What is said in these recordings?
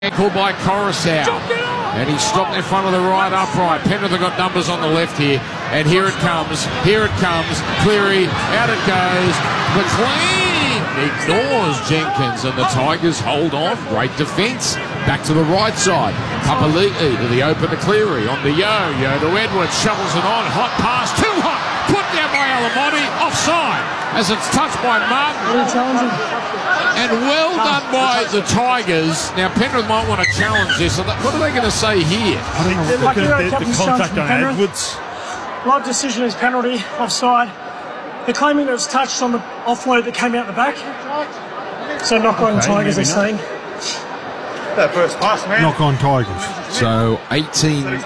Ankle by Coruscant, and he stopped in front of the right upright. Penrith have got numbers on the left here, and here it comes, Cleary, out it goes, McLean ignores Jenkins, and the Tigers hold on. Great defence, back to the right side, Papali'i to the open to Cleary, on the yo to Edwards, shovels it on, hot pass, too hot, put down by Alamonte, offside, as it's touched by Martin. And well done by the Tigers. Now, Penrith might want to challenge this. What are they going to say here? I think they're looking at the contact on Edwards. Right decision is penalty, offside. They're claiming it was touched on the offload that came out the back. So knock on Tigers, they're saying. That first pass, man. Knock on Tigers. So 18-0.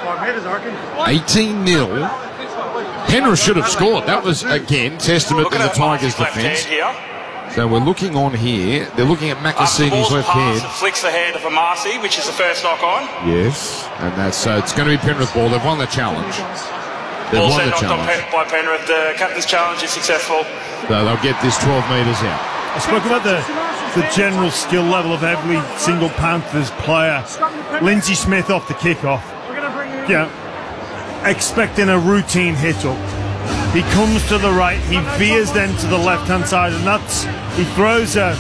Penrith should have scored. That was, again, testament to the Tigers' defence. So we're looking on here. They're looking at Macassini's left hand. It flicks the hand of Amasi, which is the first knock on. Yes, and that's it's going to be Penrith ball. They've won the challenge. Also knocked on by Penrith. The captain's challenge is successful. So they'll get this 12 metres out. I spoke about the general skill level of every single Panthers player. Lindsay Smith off the kickoff. Expecting a routine hit-up. He comes to the right, he veers then to the left-hand side, and he throws a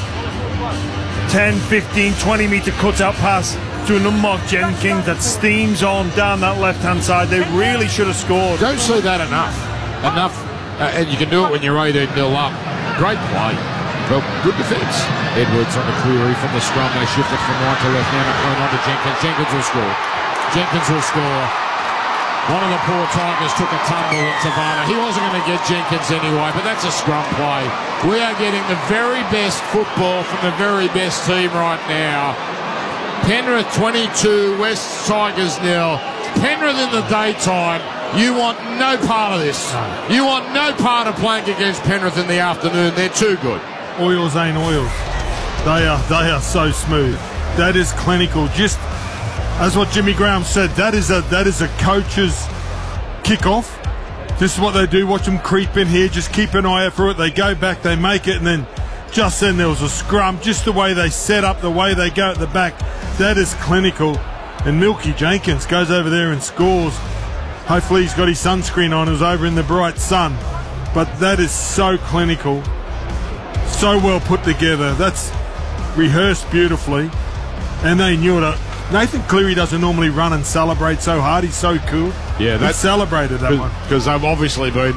10, 15, 20-metre cut-out pass to an unmarked Jenkins that steams on down that left-hand side. They really should have scored. Don't say that enough, and you can do it when you're 18-0 up. Great play, well, good defence. Edwards on the Cleary from the scrum, they shift it from right to left, now McLean on to Jenkins. Jenkins will score. One of the poor Tigers took a tumble at Savannah. He wasn't going to get Jenkins anyway, but that's a scrum play. We are getting the very best football from the very best team right now. Penrith 22, West Tigers 0. Penrith in the daytime. You want no part of this. You want no part of playing against Penrith in the afternoon. They're too good. Oils ain't oils. They are so smooth. That is clinical. Just as what Jimmy Graham said, that is a coach's kickoff. This is what they do. Watch them creep in here. Just keep an eye out for it. They go back, they make it, and then just then there was a scrum. Just the way they set up, the way they go at the back, that is clinical. And Milky Jenkins goes over there and scores. Hopefully he's got his sunscreen on. It was over in the bright sun. But that is so clinical. So well put together. That's rehearsed beautifully. And they knew it. Nathan Cleary doesn't normally run and celebrate so hard. He's so cool. Yeah, they celebrated that one. Because they've obviously been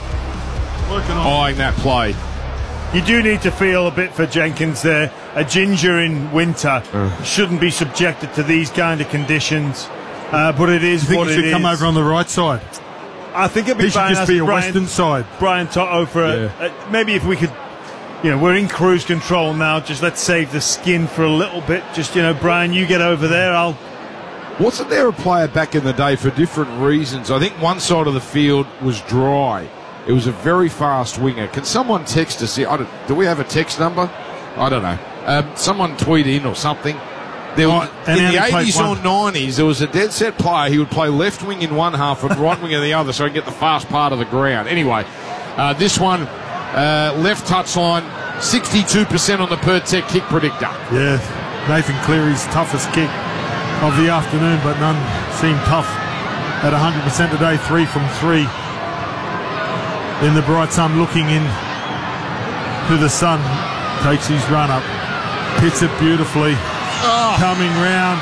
eyeing that play. You do need to feel a bit for Jenkins there. A ginger in winter shouldn't be subjected to these kind of conditions. But it is what it is. He should come over on the right side. I think it'd be fine. He should just be a western side. Brian Toto for maybe if we could. We're in cruise control now. Just let's save the skin for a little bit. Just, Brian, you get over there. Wasn't there a player back in the day for different reasons? I think one side of the field was dry. It was a very fast winger. Can someone text us here? Do we have a text number? I don't know. Someone tweet in or something. In the 80s or 90s, there was a dead set player. He would play left wing in one half and right wing in the other, so he could get the fast part of the ground. Anyway, this one... left touchline, 62% on the per-tech kick predictor. Yeah, Nathan Cleary's toughest kick of the afternoon, but none seem tough at 100% today. 3 from 3 in the bright sun, looking in to the sun. Takes his run up, hits it beautifully. Coming round.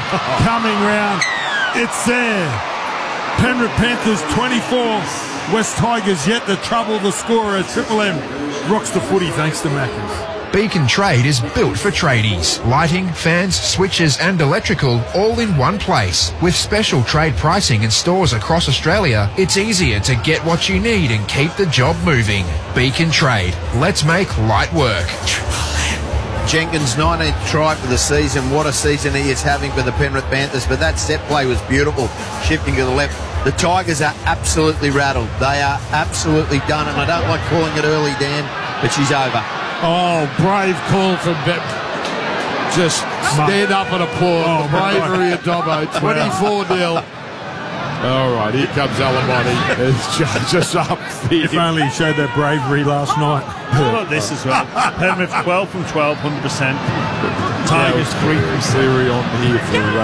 It's there. Penrith Panthers 24. West Tigers yet to trouble the scorer as Triple M rocks the footy thanks to Maccas. Beacon Trade is built for tradies. Lighting, fans, switches and electrical all in one place. With special trade pricing in stores across Australia, it's easier to get what you need and keep the job moving. Beacon Trade. Let's make light work. Jenkins' 19th try for the season. What a season he is having for the Penrith Panthers. But that set play was beautiful. Shifting to the left. The Tigers are absolutely rattled. They are absolutely done. And I don't like calling it early, Dan, but she's over. Oh, brave call from just stand up and applaud. The bravery of Dobbo. 24-0. All right, here comes Alamotti. It's just up If there. only he showed that bravery last night. How about this as well? Penrith 12 from 12, 100%. Tigers 3 from 6. Theory on here for